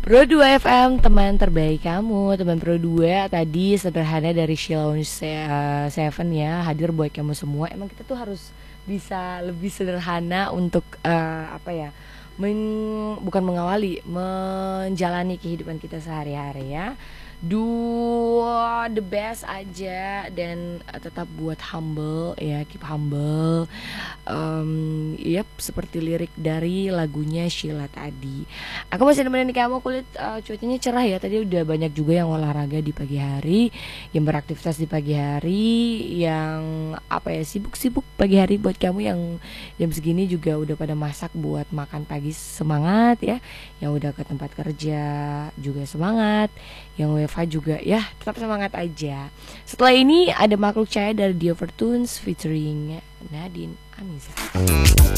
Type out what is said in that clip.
Pro 2 FM, teman terbaik kamu. Teman Pro 2 tadi sederhana dari Shilon Seven ya, hadir buat kamu semua. Emang kita tuh harus bisa lebih sederhana untuk apa ya, bukan mengawali, menjalani kehidupan kita sehari-hari ya. Do the best aja dan tetap buat humble ya, keep humble. Yap, seperti lirik dari lagunya Sheila tadi. Aku masih nemenin kamu. Kulit cuacanya cerah ya. Tadi udah banyak juga yang olahraga di pagi hari, yang beraktivitas di pagi hari, yang apa ya, sibuk-sibuk pagi hari. Buat kamu yang jam segini juga udah pada masak buat makan pagi, semangat ya. Yang udah ke tempat kerja juga semangat, yang WFH juga ya tetap semangat aja. Setelah ini ada Makhluk Cahaya dari The Overtones featuring Nadine Amiza.